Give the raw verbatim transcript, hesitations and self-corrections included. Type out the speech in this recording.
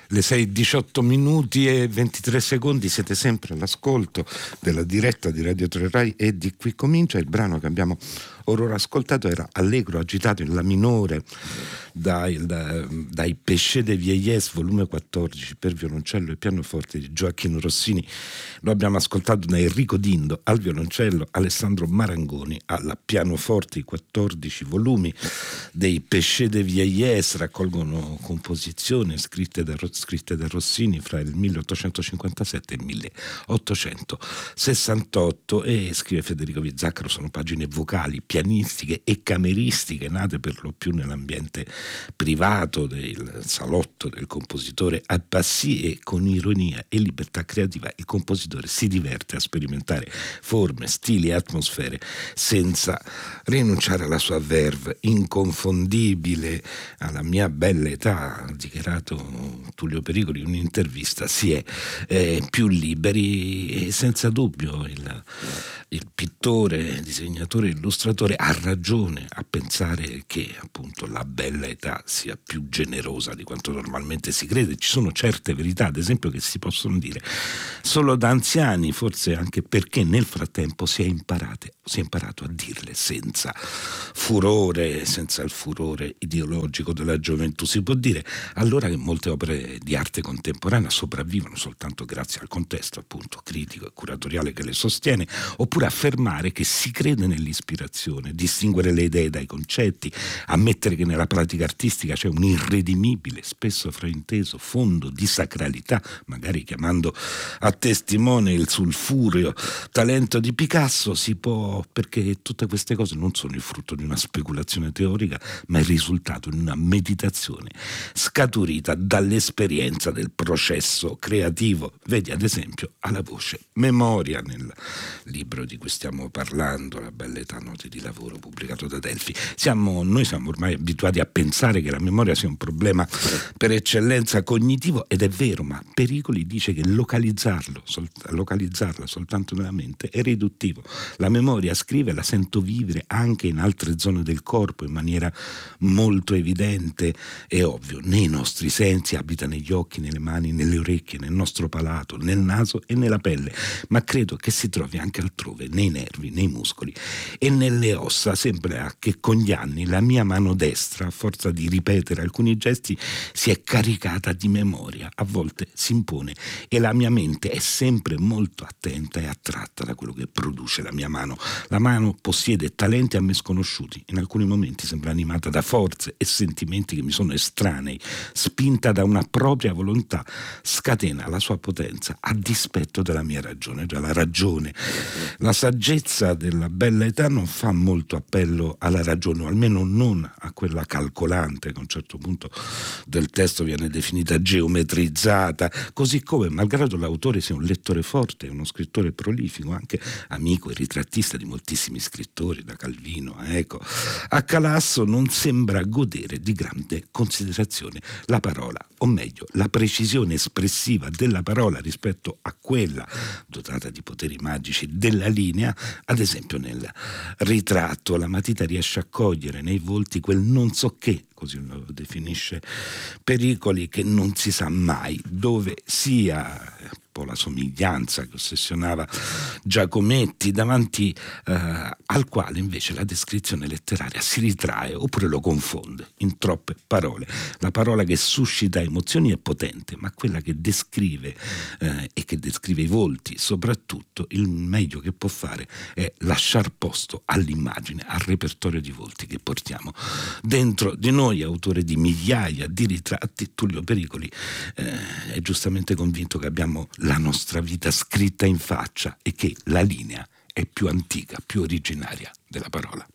Le sei e diciotto minuti e ventitré secondi, siete sempre all'ascolto della diretta di Radio tre Rai e di Qui Comincia. Il brano che abbiamo ora ascoltato era allegro, agitato in la minore dai, da, dai Péchés de Vieillesse, volume quattordici, per violoncello e pianoforte di Gioacchino Rossini. Lo abbiamo ascoltato da Enrico Dindo al violoncello, Alessandro Marangoni al pianoforte. I quattordici volumi dei Péchés de Vieillesse raccolgono composizioni scritte da, scritte da Rossini fra il milleottocentocinquantasette e il milleottocentosessantotto, e scrive Federico Vizzaccaro, sono pagine vocali, pianistiche e cameristiche nate per lo più nell'ambiente privato del salotto del compositore a Passy, e con ironia e libertà creativa il compositore si diverte a sperimentare forme, stili e atmosfere senza rinunciare alla sua verve inconfondibile. Alla mia bella età, ha dichiarato Tullio Pericoli in un'intervista, si è eh, più liberi, e senza dubbio il, il pittore, disegnatore, illustratore ha ragione a pensare che appunto la bella età sia più generosa di quanto normalmente si crede. Ci sono certe verità, ad esempio, che si possono dire solo da anziani, forse anche perché nel frattempo si è imparate, si è imparato a dirle senza furore, senza il furore ideologico della gioventù. Si può dire allora che molte opere di arte contemporanea sopravvivono soltanto grazie al contesto appunto critico e curatoriale che le sostiene, oppure affermare che si crede nell'ispirazione, distinguere le idee dai concetti, ammettere che nella pratica artistica c'è un irredimibile, spesso frainteso fondo di sacralità, magari chiamando a testimone il sulfureo talento di Picasso. Si può, perché tutte queste cose non sono il frutto di una speculazione teorica, ma il risultato di una meditazione scaturita dall'esperienza del processo creativo. Vedi ad esempio alla voce Memoria, nel libro di cui stiamo parlando, La bella età, note di lavoro, pubblicato da Delphi. Siamo, noi siamo ormai abituati a pensare che la memoria sia un problema per eccellenza cognitivo, ed è vero, ma Pericoli dice che localizzarlo, sol, localizzarla soltanto nella mente è riduttivo. La memoria, scrive, la sento vivere anche in altre zone del corpo in maniera molto evidente. È ovvio, nei nostri sensi, abita negli occhi, nelle mani, nelle orecchie, nel nostro palato, nel naso e nella pelle, ma credo che si trovi anche altrove, nei nervi, nei muscoli e nelle ossa. Sembra che con gli anni la mia mano destra, a forza di ripetere alcuni gesti, si è caricata di memoria, a volte si impone, e la mia mente è sempre molto attenta e attratta da quello che produce la mia mano. La mano possiede talenti a me sconosciuti, in alcuni momenti sembra animata da forze e sentimenti che mi sono estranei, spinta da una propria volontà, scatena la sua potenza a dispetto della mia ragione. Già, la ragione, la saggezza della bella età non fa molto appello alla ragione, o almeno non a quella calcolante che a un certo punto del testo viene definita geometrizzata, così come, malgrado l'autore sia un lettore forte, uno scrittore prolifico, anche amico e ritrattista di moltissimi scrittori, da Calvino a Eco, a Calasso, non sembra godere di grande considerazione. La parola, o meglio la precisione espressiva della parola rispetto a quella dotata di poteri magici della linea, ad esempio nel ritratto la matita riesce a cogliere nei volti quel non so che, così lo definisce Pericoli, che non si sa mai dove sia. Un po' la somiglianza che ossessionava Giacometti, davanti eh, al quale invece la descrizione letteraria si ritrae oppure lo confonde in troppe parole. La parola che suscita emozioni è potente, ma quella che descrive eh, e che descrive i volti, soprattutto, il meglio che può fare è lasciar posto all'immagine, al repertorio di volti che portiamo dentro di noi. Autore di migliaia di ritratti, Tullio Pericoli eh, è giustamente convinto che abbiamo la nostra vita scritta in faccia e che la linea è più antica, più originaria della parola.